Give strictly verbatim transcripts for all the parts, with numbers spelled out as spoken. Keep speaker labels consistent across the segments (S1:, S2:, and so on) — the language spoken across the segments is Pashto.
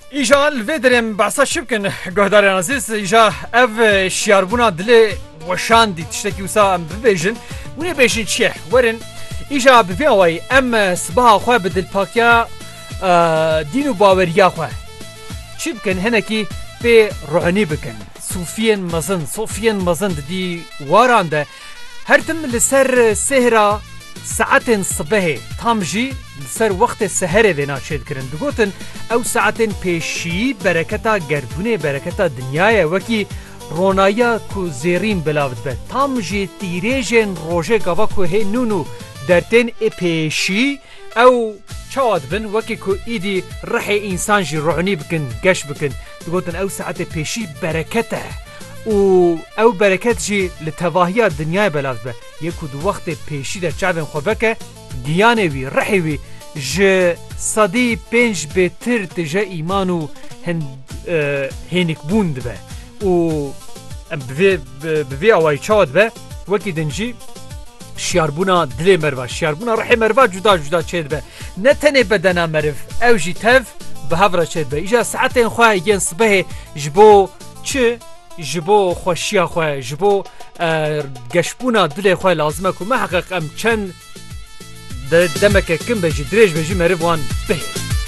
S1: İja li derem bahsa şibkin guhdarên aziz îja ev şiyarbûna dilê weşandî tiştekî wisa em bibêjin hûn ê bêjin çi ye werin îja bi vê awayî em sibaha xwe bi dilpakiya dîn û baweriya xwe çi bikin hinekî pê ruhanî bikin sûfiyên mezin sofiyên mezin didî waran de her tim li ser sêhra saetên sibehê tam jî li ser wextê seherê vê naçê dikirin digotin ew saetên pêşî bereketa gerbûnê bereketa dinyayê wekî ronayiya ku zêrîn bila dibe tam jî tîrêjên rojê gava ku hê nûn û dertên ê pêşî ew çawa dibin wekî ku îdî rihê însan jî ruhanî bikin geş bikin digotin ew saetê pêşî bereket e û ew bereket jî li tevahiya dinyayê belav dibe yê ku di wextê pêşî de çavên xwe veke giyanê wî rihê wî ji sedî pênc bêtir tije îman û hênikbûn dibe û em bi vê awayî çawa dibe wekî din jî şiyarbûna dilê merva şiyarbûna rihê merva cuda cuda çê dibe ne tenê bedena meriv ew jî tev bi hev re çê dibe îja saetên xwe yên sibehê ji bo çi ji bo xweşiya xwe ji bo geşbûna dilê xwe lazim e ku me heqeq em çend demeke kin be jî dirêj be jî meriv wan bihê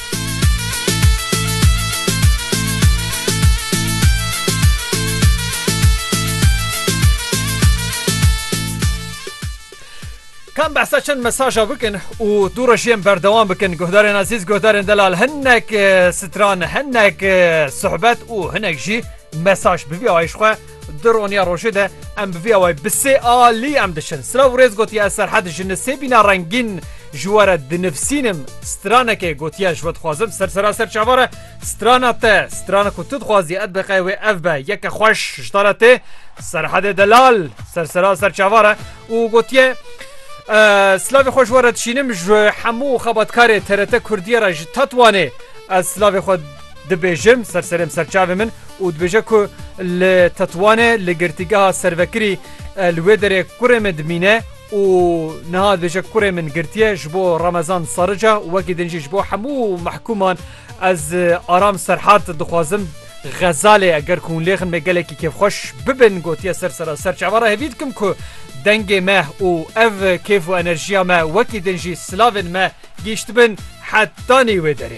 S1: Kan behsa çend mesaja bikin û du rejiyên berdewam bikin guhdarên azîz guhdarên delal hinek stran hinek sohbet û hinek jî mesaj bi vê awayî ji xwe di roniya rojê de em bi vê awayî bi sê alî em dişin silav û rêz gotiye ez serhed ji nisê bîna rengîn ji we re dinivîsînim stranekê gotiye ji we dixwazim sersera ser çavar e strana te strana ku tu dixwazî et beqe wê ev be yeke xweş ji te re tê serhedê delal sersera ser çavar e û gotiye سلاوی خوش وارد شینم جو همو خبرکاری تی ار تی کردیه را جی تطوانه از سلاوی خود دبیجم سرسرم سرچاوی من و دبیجه که لتطوانه لگرتیگاه سروکری لودره کره من دمینه و نهاد دبیجه کره من گرتیه جبو رمضان سارجا و وکی دنجی جبو همو محکومان از آرام سرحات دخوازم غزاله اگر کون لیخن مگله کی کیف خوش ببن گوتیه سرسرا سرچاواره هفید کم که دنگ ما و اف کیف و انرژیا ما وکی دنجی سلاوین ما گیشت بن حتی نیوه داره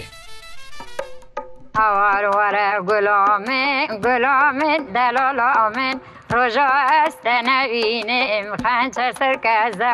S2: هوار وره گلامن گلامن دلالامن رجا است نوینم خانچه سرکزه